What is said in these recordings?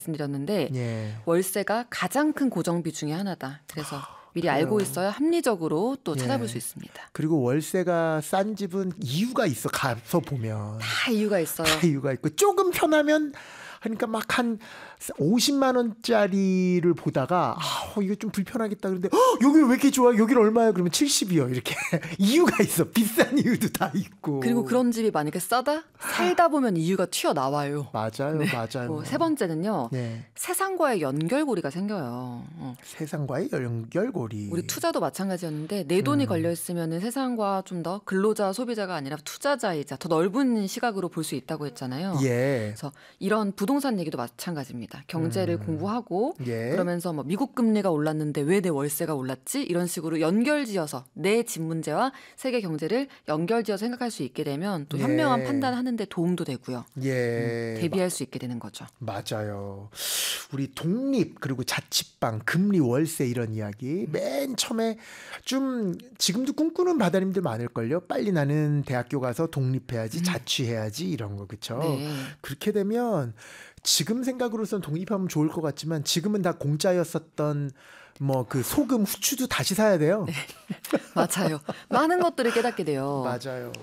말씀드렸는데 예. 월세가 가장 큰 고정비 중에 하나다. 그래서 미리 알고 있어야 합리적으로 또 찾아볼 수 있습니다. 그리고 월세가 싼 집은 이유가 있어. 가서 보면 다 이유가 있어요. 다 이유가 있고 조금 편하면 그러니까 막 한 50만 원짜리를 보다가 이거 좀 불편하겠다 그런데 여기 왜 이렇게 좋아? 여기는 얼마야? 그러면 70이요. 이렇게 이유가 있어. 비싼 이유도 다 있고. 그리고 그런 집이 만약에 싸다? 살다 보면 이유가 튀어나와요. 맞아요. 네. 맞아요. 세 번째는요. 네. 세상과의 연결고리가 생겨요. 세상과의 연결고리. 우리 투자도 마찬가지였는데 내 돈이 걸려있으면 세상과 좀 더 근로자, 소비자가 아니라 투자자이자 더 넓은 시각으로 볼 수 있다고 했잖아요. 예. 그래서 이런 부동산 얘기도 마찬가지입니다. 경제를 공부하고 예. 그러면서 뭐 미국 금리가 올랐는데 왜 내 월세가 올랐지? 이런 식으로 연결지어서 내 집 문제와 세계 경제를 연결지어서 생각할 수 있게 되면 또 현명한 판단하는 데 도움도 되고요. 예. 대비할 수 있게 되는 거죠. 맞아요. 우리 독립 그리고 자취방, 금리, 월세 이런 이야기 맨 처음에 좀 지금도 꿈꾸는 바다님들 많을걸요. 빨리 나는 대학교 가서 독립해야지, 자취해야지 이런 거 그렇죠. 네. 그렇게 되면 지금 생각으로선 독립하면 좋을 것 같지만 지금은 다 공짜였었던 뭐 그 소금, 후추도 다시 사야 돼요. 네. 맞아요. 많은 것들을 깨닫게 돼요. 맞아요.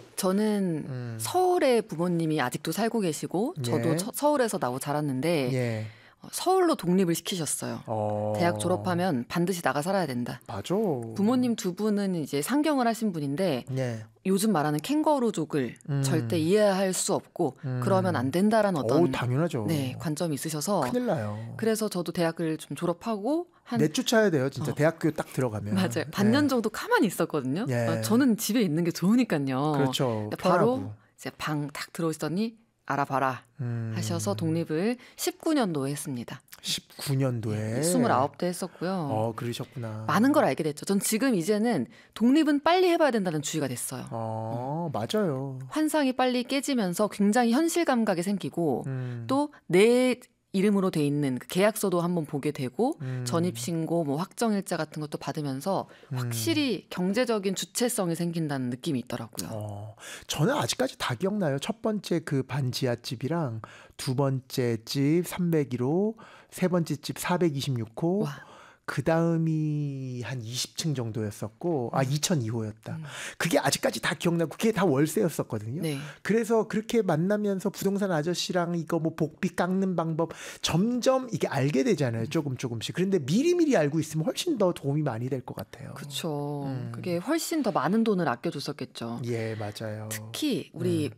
저는 서울에 부모님이 아직도 살고 계시고 저도 서울에서 나고 자랐는데 예. 서울로 독립을 시키셨어요. 대학 졸업하면 반드시 나가 살아야 된다. 맞아. 부모님 두 분은 이제 상경을 하신 분인데 네. 요즘 말하는 캥거루족을 절대 이해할 수 없고 그러면 안 된다라는 어떤 당연하죠. 네, 관점이 있으셔서 큰일 나요. 그래서 저도 대학을 좀 졸업하고 한 내쫓아야 돼요. 진짜 대학교 딱 들어가면. 맞아요. 반년 정도 가만히 있었거든요. 예. 저는 집에 있는 게 좋으니까요. 그렇죠. 바로 편하고. 이제 방 딱 들어오시더니 알아봐라 하셔서 독립을 19년도에 했습니다. 19년도에 29대 했었고요. 그러셨구나. 많은 걸 알게 됐죠. 전 지금 이제는 독립은 빨리 해봐야 된다는 주의가 됐어요. 맞아요. 환상이 빨리 깨지면서 굉장히 현실 감각이 생기고 또 내 이름으로 돼 있는 그 계약서도 한번 보게 되고 전입신고, 뭐 확정일자 같은 것도 받으면서 확실히 경제적인 주체성이 생긴다는 느낌이 있더라고요. 저는 아직까지 다 기억나요. 첫 번째 그 반지하집이랑 두 번째 집 301호, 세 번째 집 426호, 그 다음이 한 20층 정도였었고 2002호였다. 그게 아직까지 다 기억나고 그게 다 월세였었거든요. 네. 그래서 그렇게 만나면서 부동산 아저씨랑 이거 뭐 복비 깎는 방법 점점 이게 알게 되잖아요. 조금씩. 그런데 미리미리 알고 있으면 훨씬 더 도움이 많이 될 것 같아요. 그렇죠. 그게 훨씬 더 많은 돈을 아껴줬었겠죠. 예, 맞아요. 특히 우리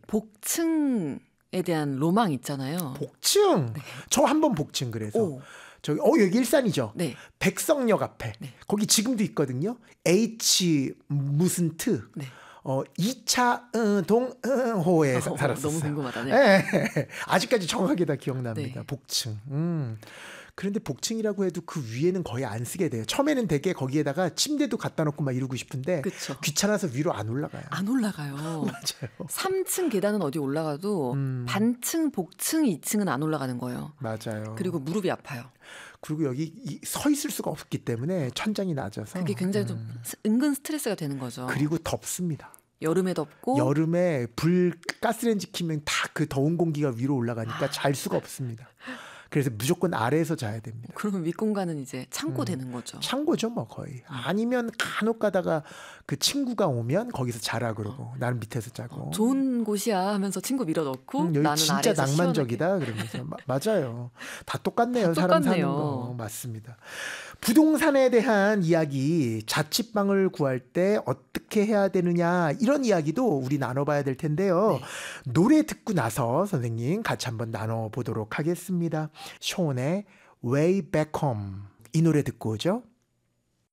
복층에 대한 로망 있잖아요. 복층? 네. 저 한 번 복층 그래서. 저기 여기 일산이죠. 네. 백석역 앞에. 네. 거기 지금도 있거든요. H 무슨 트. 네. 2차 동호에 살았었어요. 너무 궁금하다. 네. 네. 아직까지 정확하게 다 기억납니다. 네. 복층. 그런데 복층이라고 해도 그 위에는 거의 안 쓰게 돼요. 처음에는 되게 거기에다가 침대도 갖다 놓고 막 이러고 싶은데 그쵸. 귀찮아서 위로 안 올라가요. 안 올라가요. 맞아요. 3층 계단은 어디 올라가도 반층, 복층, 2층은 안 올라가는 거예요. 맞아요. 그리고 무릎이 아파요. 그리고 여기 서 있을 수가 없기 때문에 천장이 낮아서 그게 굉장히 좀 은근 스트레스가 되는 거죠. 그리고 덥습니다. 여름에 덥고 여름에 가스레인지 키면 다 그 더운 공기가 위로 올라가니까 잘 수가 없습니다. 그래서 무조건 아래에서 자야 됩니다. 그러면 윗공간은 이제 창고 되는 거죠. 창고죠, 뭐 거의. 아니면 간혹 가다가 그 친구가 오면 거기서 자라 그러고 나는 밑에서 자고. 좋은 곳이야 하면서 친구 밀어넣고 여기 나는 진짜 아래에서 낭만적이다 그러면서 맞아요. 다 똑같네요. 다 사람 똑같네요. 사는 거 맞습니다. 부동산에 대한 이야기, 자취방을 구할 때 어떻게 해야 되느냐 이런 이야기도 우리 나눠봐야 될 텐데요. 네. 노래 듣고 나서 선생님 같이 한번 나눠보도록 하겠습니다. 쇼운의 Way Back Home 이 노래 듣고 오죠.